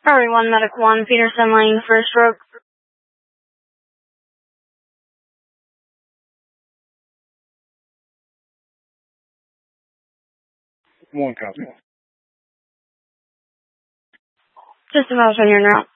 Priority 1, Medic 1, Peterson Lane, first stroke. 1 copy. Just about on your route.